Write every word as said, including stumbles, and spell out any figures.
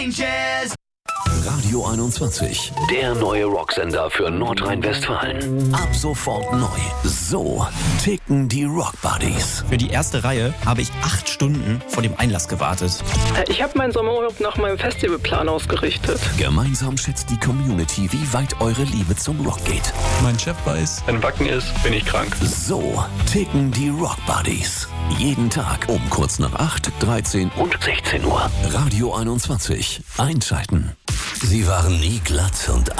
Radio einundzwanzig, der neue Rocksender für Nordrhein-Westfalen. Ab sofort neu. So ticken die Rock Buddies. Für die erste Reihe habe ich acht Stunden vor dem Einlass gewartet. Ich habe meinen Sommerurlaub nach meinem Festivalplan ausgerichtet. Gemeinsam schätzt die Community, wie weit eure Liebe zum Rock geht. Mein Chef weiß, wenn Wacken ist, bin ich krank. So ticken die Rock Buddies. Jeden Tag um kurz nach acht, dreizehn und sechzehn Uhr. Radio einundzwanzig. Einschalten. Sie waren nie glatt und